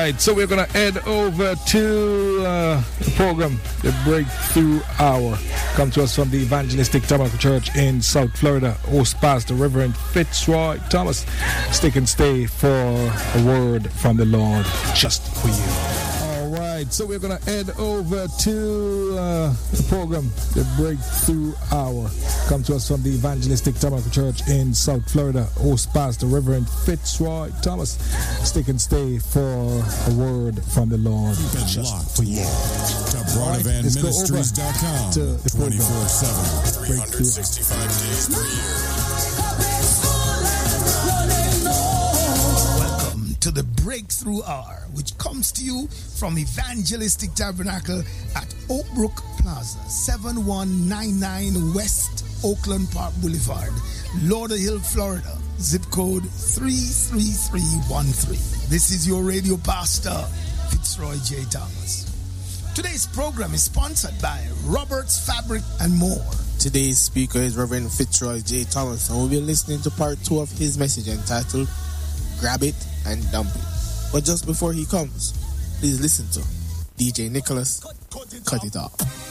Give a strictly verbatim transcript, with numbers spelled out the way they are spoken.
right, so we're going to head over to uh, the program, the Breakthrough Hour. Come to us from the Evangelistic Tabernacle Church in South Florida. Host Pastor Reverend Fitzroy Thomas. Stick and stay for a word from the Lord just for you. All right, so we're going to head over to uh, the program, the Breakthrough Hour. Come to us from the Evangelistic Tabernacle Church in South Florida. Host Pastor Reverend Fitzroy Thomas. Stick and stay for a word from the Lord just for you. To broad evan ministries dot com, twenty-four seven, three hundred sixty-five days per year. Welcome to the Breakthrough Hour, which comes to you from Evangelistic Tabernacle at Oakbrook Plaza, seven one nine nine West Oakland Park Boulevard, Lauderhill, Florida, zip code three three three one three. This is your radio pastor, Fitzroy J. Thomas. Today's program is sponsored by Roberts Fabric and More. Today's speaker is Reverend Fitzroy J. Thomas, and we'll be listening to part two of his message entitled Grab It and Dump It. But just before he comes, please listen to D J Nicholas, Cut It Off.